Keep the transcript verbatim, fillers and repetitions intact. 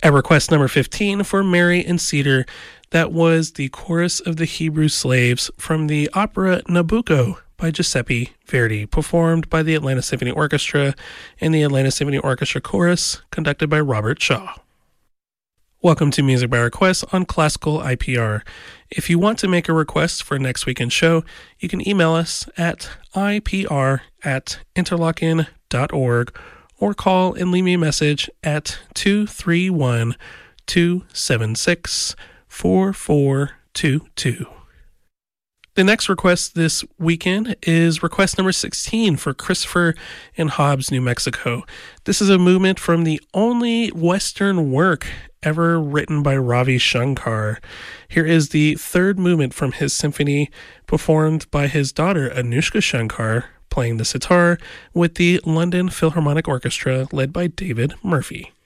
At request number fifteen for Mary and Cedar, that was the Chorus of the Hebrew Slaves from the opera Nabucco by Giuseppe Verdi, performed by the Atlanta Symphony Orchestra and the Atlanta Symphony Orchestra Chorus, conducted by Robert Shaw. Welcome to Music by Request on Classical I P R. If you want to make a request for next weekend's show, you can email us at I P R at interlochen dot org or call and leave me a message at two three one, two seven six, four four two two. The next request this weekend is request number sixteen for Christopher in Hobbs, New Mexico. This is a movement from the only Western work ever written by Ravi Shankar. Here is the third movement from his symphony, performed by his daughter Anushka Shankar, playing the sitar with the London Philharmonic Orchestra led by David Murphy.